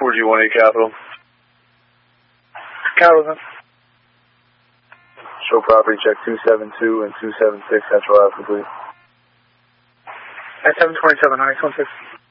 4G18 Capital. Capital then. Show property check 272 and 276 Central Ave complete. At 727, 916.